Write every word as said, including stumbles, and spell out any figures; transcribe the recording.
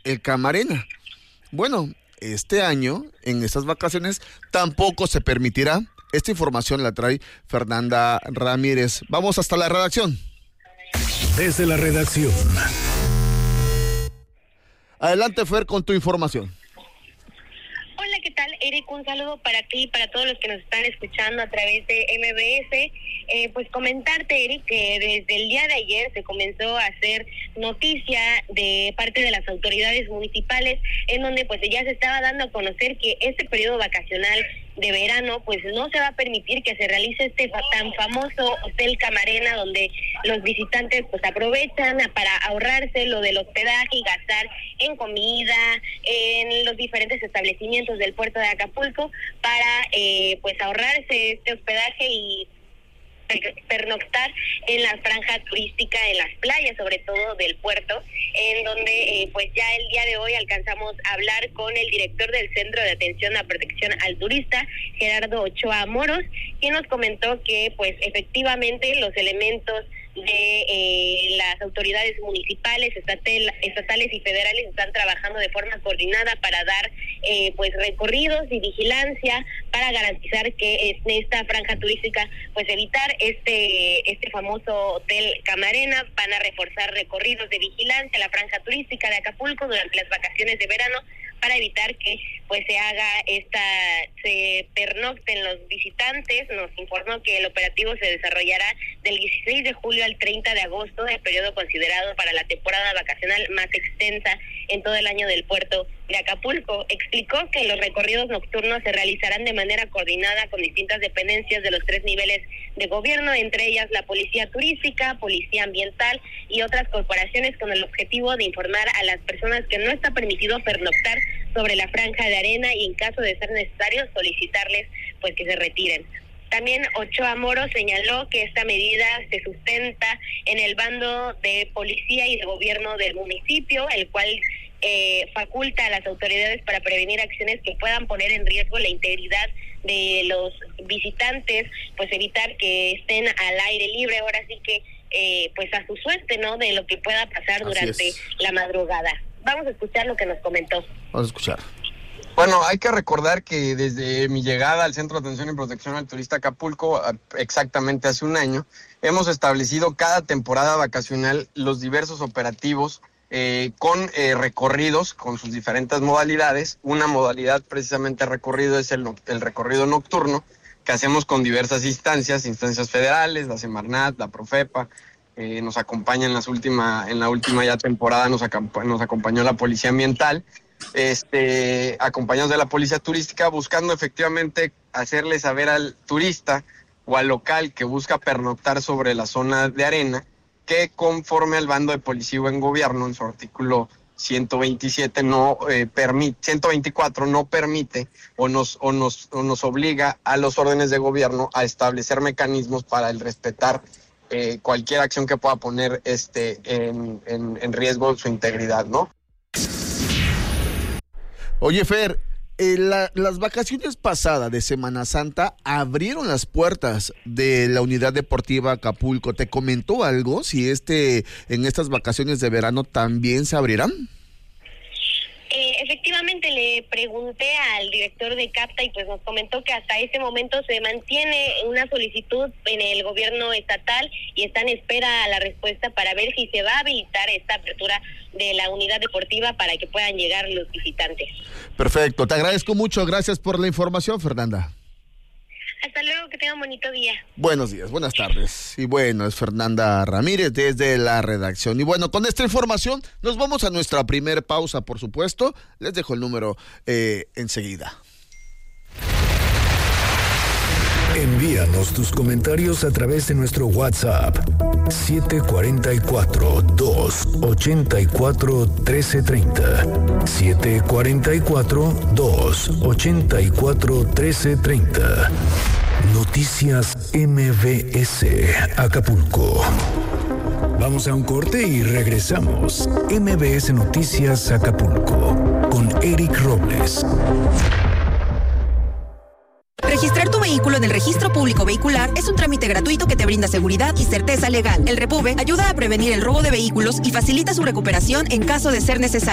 el Camarena. Bueno, este año, en estas vacaciones, tampoco se permitirá. Esta información la trae Fernanda Ramírez. Vamos hasta la redacción. Desde la redacción. Adelante, Fer, con tu información. Hola, ¿qué tal, Eric? Un saludo para ti y para todos los que nos están escuchando a través de M B S. Eh, pues comentarte, Eric, que desde el día de ayer se comenzó a hacer noticia de parte de las autoridades municipales, en donde pues ya se estaba dando a conocer que este periodo vacacional de verano pues no se va a permitir que se realice este tan famoso Hotel Camarena, donde los visitantes pues aprovechan para ahorrarse lo del hospedaje y gastar en comida, en los diferentes establecimientos del puerto de Acapulco, para eh, pues ahorrarse este hospedaje y pernoctar en la franja turística, en las playas, sobre todo del puerto, en donde eh, pues ya el día de hoy alcanzamos a hablar con el director del Centro de Atención a Protección al Turista, Gerardo Ochoa Moros, quien nos comentó que pues efectivamente los elementos de eh, las autoridades municipales, estatal, estatales y federales están trabajando de forma coordinada para dar eh, pues recorridos y vigilancia para garantizar que en esta franja turística pues evitar este este famoso Hotel Camarena. Van a reforzar recorridos de vigilancia a la franja turística de Acapulco durante las vacaciones de verano para evitar que pues se haga esta, se pernocten los visitantes. Nos informó que el operativo se desarrollará del dieciséis de julio al treinta de agosto, el periodo considerado para la temporada vacacional más extensa en todo el año del puerto de Acapulco. Explicó que los recorridos nocturnos se realizarán de manera coordinada con distintas dependencias de los tres niveles de gobierno, entre ellas la Policía Turística, Policía Ambiental y otras corporaciones, con el objetivo de informar a las personas que no está permitido pernoctar sobre la franja de arena y en caso de ser necesario solicitarles pues que se retiren. También Ochoa Moros señaló que esta medida se sustenta en el bando de policía y de gobierno del municipio, el cual eh, faculta a las autoridades para prevenir acciones que puedan poner en riesgo la integridad de los visitantes, pues evitar que estén al aire libre, ahora sí que eh, pues a su suerte, ¿no?, de lo que pueda pasar durante la madrugada. Vamos a escuchar lo que nos comentó. Vamos a escuchar. Bueno, hay que recordar que desde mi llegada al Centro de Atención y Protección al Turista Acapulco, exactamente hace un año, hemos establecido cada temporada vacacional los diversos operativos eh, con eh, recorridos, con sus diferentes modalidades. Una modalidad precisamente recorrido es el, el recorrido nocturno, que hacemos con diversas instancias, instancias federales, la Semarnat, la Profepa. Eh, nos acompaña en, las última, en la última ya temporada, nos, acamp- nos acompañó la Policía Ambiental, este, acompañados de la Policía Turística, buscando efectivamente hacerle saber al turista o al local que busca pernoctar sobre la zona de arena, que conforme al bando de policía en gobierno, en su artículo ciento veintisiete, no eh, permite, ciento veinticuatro no permite o nos, o, nos, o nos obliga a los órdenes de gobierno a establecer mecanismos para el respetar eh, cualquier acción que pueda poner este en, en, en riesgo su integridad, ¿no? Oye, Fer, eh, la, las vacaciones pasadas de Semana Santa abrieron las puertas de la Unidad Deportiva Acapulco. ¿Te comentó algo si este en estas vacaciones de verano también se abrirán? Eh, efectivamente le pregunté al director de CAPTA y pues nos comentó que hasta ese momento se mantiene una solicitud en el gobierno estatal y está en espera a la respuesta para ver si se va a habilitar esta apertura de la unidad deportiva para que puedan llegar los visitantes. Perfecto, te agradezco mucho, gracias por la información, Fernanda. Hasta luego, que tengan un bonito día. Buenos días, buenas tardes. Y bueno, es Fernanda Ramírez desde la redacción. Y bueno, con esta información nos vamos a nuestra primer pausa, por supuesto. Les dejo el número eh, enseguida. Envíanos tus comentarios a través de nuestro WhatsApp siete cuatro cuatro, dos ocho cuatro, uno tres tres cero. siete cuatro cuatro, dos ocho cuatro, uno tres tres cero. Noticias M B S Acapulco. Vamos a un corte y regresamos. M B S Noticias Acapulco con Eric Robles. Registrar tu vehículo en el Registro Público Vehicular es un trámite gratuito que te brinda seguridad y certeza legal. El Repube ayuda a prevenir el robo de vehículos y facilita su recuperación en caso de ser necesario.